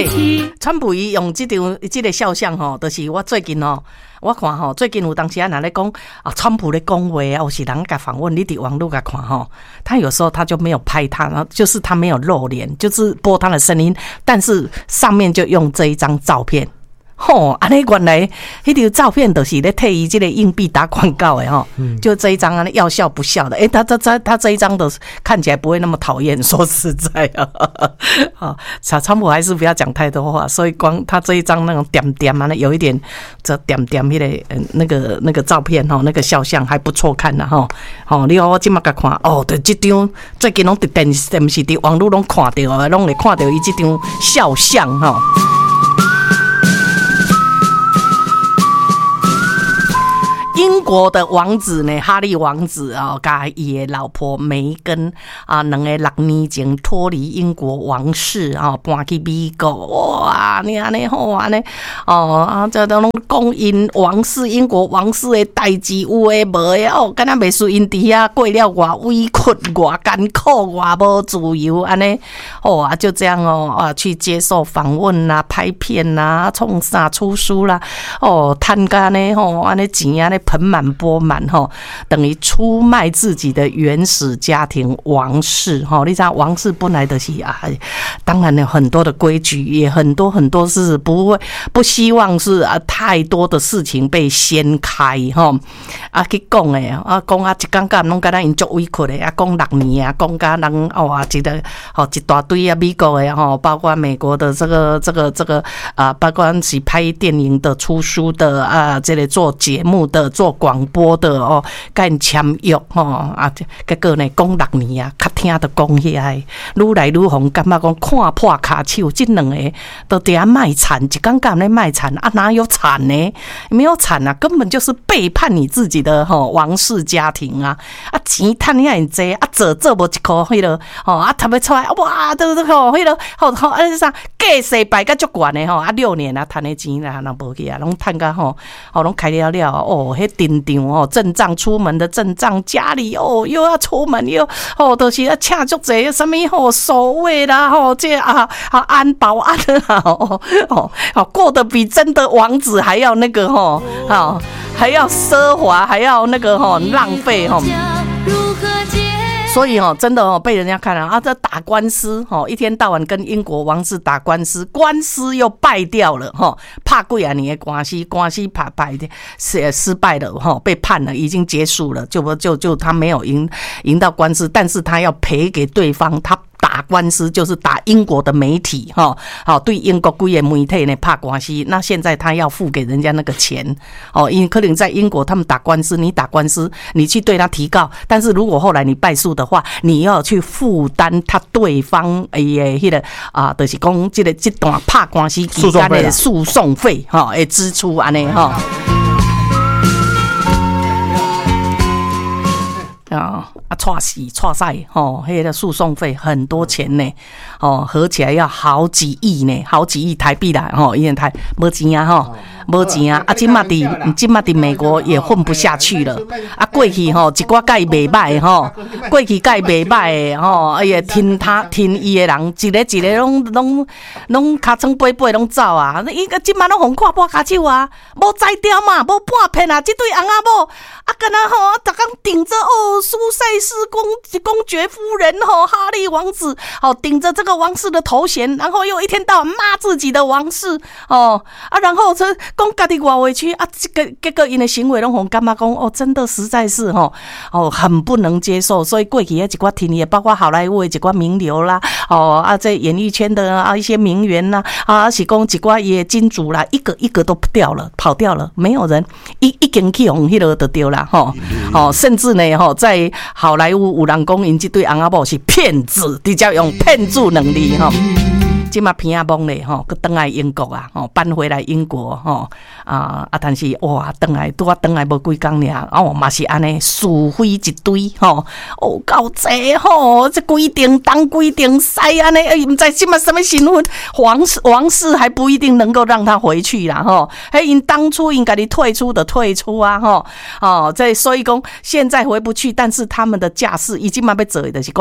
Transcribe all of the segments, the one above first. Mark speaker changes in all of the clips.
Speaker 1: 川普伊用这个肖像吼，就是我最近吼，我看吼，最近有当时啊，拿来讲啊，川普咧讲话啊，或是人甲访问，你伫网络甲看吼，他有时候他就没有拍他，然后就是他没有露脸，就是播他的声音，但是上面就用这一张照片。吼，安尼原来迄条照片就是咧替伊这个硬币打广告的吼，就这一张啊，要笑不笑的，他这一张的看起来不会那么讨厌，说实在啊，好，川普还是不要讲太多话，所以光他这一张那种点点啊，有一点这点点那个照片吼，那个肖像还不错看的吼，吼，你我今麦甲看哦，对，这张最近拢伫电视伫网络拢看到，拢会看到伊这张肖像吼。英国的王子呢，哈利王子啊，甲伊的老婆梅根啊，两个6年前脱离英国王室啊，搬去美国。哇，你安尼好安尼哦啊，这都拢讲因王室英国王室的代志有诶无诶哦，敢若袂输因伫遐过了偌委屈、偌艰苦、偌无自由安尼哦啊，就这样哦啊，去接受访问啦、拍片啦、创啥出书啦哦，趁甲呢吼安尼钱安尼盆满钵满吼，等于出卖自己的原始家庭王室吼。你知道王室本来就是啊，当然有很多的规矩，也很多是不希望是啊太多的事情被掀开吼。啊去讲诶啊讲啊一感觉拢敢若因足委屈诶啊讲6年啊讲甲人哦啊一大堆啊美国诶吼，包括美国的这个啊，包括是拍电影的、出书的啊，这个做节目的。做广播的哦，甲因签约吼啊，结果呢讲6年啊，较听得讲起来，愈来愈红，感觉讲看破骹手，这两个都伫遐卖惨，一刚刚咧卖惨啊，哪有惨呢？没有惨啊，根本就是背叛你自己的王室家庭啊！啊，钱赚遐尔济，啊做无一箍迄落吼啊，赚要出来哇，都迄落吼啊啥价势摆甲足悬的吼啊，6年啊，赚的钱啦，若无去啊，拢赚甲吼拢开了哦。镇长哦，阵仗出门的阵仗，家里哦又要出门又哦，都是要请足济什么吼守卫啦吼，这安保安啦哦，过得比真的王子还要那个吼，还要奢华，还要那个吼浪费吼。所以真的被人家看了啊，这打官司一天到晚跟英国王室打官司，官司又败掉了怕几啊年的官司败的失败了被判了，已经结束了，就他没有赢到官司，但是他要赔给对方，他打官司就是打英国的媒体对英国几个媒体呢打官司，那现在他要付给人家那个钱因可能在英国他们打官司，你打官司你去对他提告，但是如果后来你败诉的话，你要去负担他对方迄个啊，就是讲这段打官司期间的诉讼费的支出安尼错赛迄个诉讼费很多钱呢合起来要好几亿台币啦因为台没钱啊没钱啊今嘛伫美国也混不下去了啊过去一寡甲伊袂歹过去甲伊袂歹的哎呀听伊的人一个拢尻川背背拢走啊，伊个今嘛拢互看破骹手啊，无才调嘛，无半片啊，这对翁仔某啊，敢若逐工顶着苏塞斯公爵夫人哈利王子顶着这个王室的头衔，然后又一天到晚骂自己的王室然后讲家己偌委屈啊，这个结果因的行为拢互感觉讲真的实在是很不能接受，所以过去一寡听也包括好莱坞的一寡名流啦在演艺圈的一些名媛啦是讲一寡伊的金主啦，一个都跑掉了，没有人一经去互迄落就对啦甚至呢在好莱坞有人讲因这对翁仔某是骗子，直接用骗子能力现在片仔懵咧佮回来英国啊搬回来英国但是哇回来无几天尔嘛是安尼是非一堆够济这规定东规定西安尼不知什么身份王室还不一定能够让他回去啦因当初因家己退出的退出啊所以讲现在回不去，但是他们的架势已经嘛要做的就是讲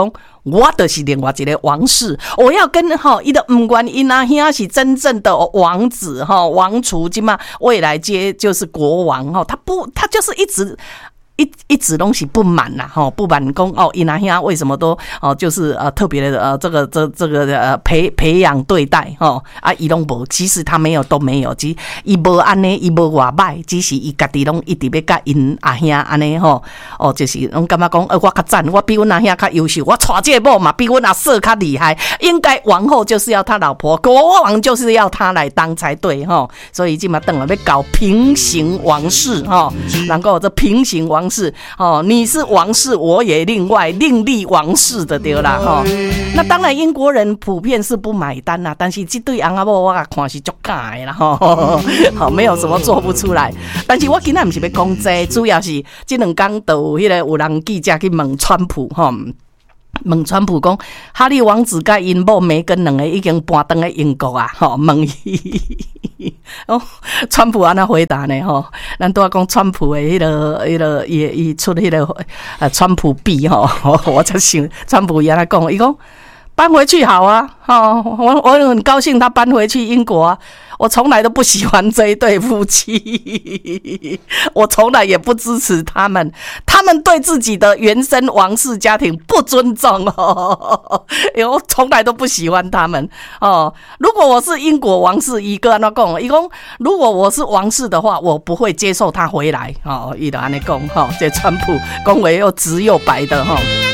Speaker 1: 我就是另外一个王室，我要跟他的不愿意啊兄是真正的王子王储，今嘛未来接就是国王他就是一直东西不满呐不满讲因阿兄为什么都就是特别的这个培养对待伊拢无，其实他没有都没有，只伊无安尼伊无偌歹，只是伊家己拢一直要甲因阿兄安尼就是拢感觉讲我较赞，我比阮阿兄较优秀，我娶这个某嘛比阮阿嫂较厉害，应该王后就是要他老婆，国王就是要他来当才对所以今嘛等了要搞平行王室然后这平行王室你是王室，我也另立王室的对啦那当然英国人普遍是不买单啦，但是这对翁仔某我看是足假的啦没有什么做不出来。但是我今天不是要讲这，主要是这两天都有人记者去问川普问川普讲，哈利王子甲因某梅根两个已经搬回英国啊问伊川普安那回答呢咱都要讲川普的迄个伊出迄个川普币我才想川普伊安那讲，伊讲搬回去好啊我很高兴他搬回去英国啊，我从来都不喜欢这一对夫妻我从来也不支持他们对自己的原生王室家庭不尊重我从来都不喜欢他们如果我是英国王室，伊个安怎讲？伊讲如果我是王室的话，我不会接受他回来伊就安尼讲这川普讲话又直又白的